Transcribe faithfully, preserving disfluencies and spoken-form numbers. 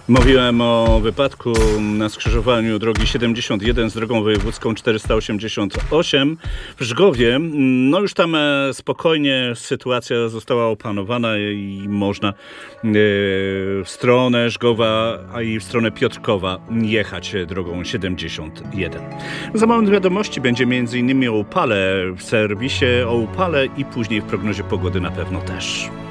Mówiłem o wypadku na skrzyżowaniu drogi siedemdziesiąt jeden z drogą wojewódzką czterysta osiemdziesiąt osiem w Żgowie. No już tam spokojnie sytuacja została opanowana i można w stronę Żgowa, a i w stronę Piotrkowa jechać drogą siedemdziesiąt jeden. Za moment wiadomości będzie między innymi o upale w serwisie, o upale i później w prognozie pogody na pewno też.